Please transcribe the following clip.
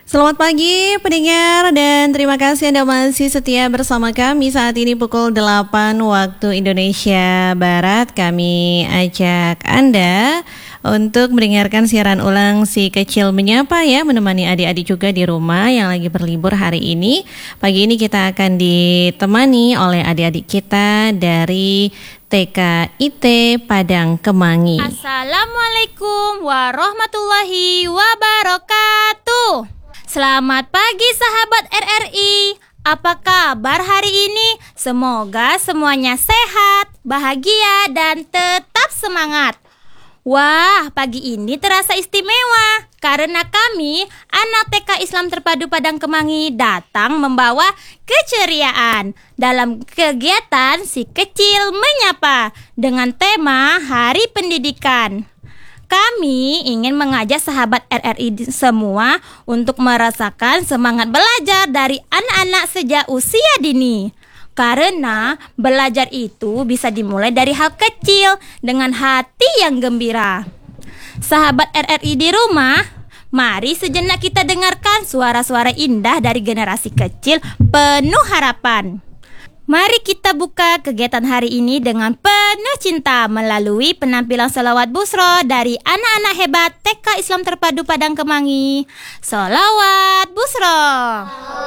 Selamat pagi pendengar dan terima kasih Anda masih setia bersama kami saat ini pukul 8 waktu Indonesia Barat. Kami ajak Anda untuk mendengarkan siaran ulang Si Kecil Menyapa ya, menemani adik-adik juga di rumah yang lagi berlibur hari ini. Pagi ini kita akan ditemani oleh adik-adik kita dari TK IT Padang Kemangi. Assalamualaikum warahmatullahi wabarakatuh. Selamat pagi sahabat RRI. Apa kabar hari ini? Semoga semuanya sehat, bahagia, dan tetap semangat. Wah, pagi ini terasa istimewa karena kami, anak TK Islam Terpadu Padang Kemangi, datang membawa keceriaan dalam kegiatan Si Kecil Menyapa dengan tema Hari Pendidikan. Kami ingin mengajak sahabat RRI semua untuk merasakan semangat belajar dari anak-anak sejak usia dini. Karena belajar itu bisa dimulai dari hal kecil dengan hati yang gembira. Sahabat RRI di rumah, mari sejenak kita dengarkan suara-suara indah dari generasi kecil penuh harapan. Mari kita buka kegiatan hari ini dengan penuh cinta melalui penampilan sholawat busro dari anak-anak hebat TK Islam Terpadu Padang Kemangi. Sholawat busro.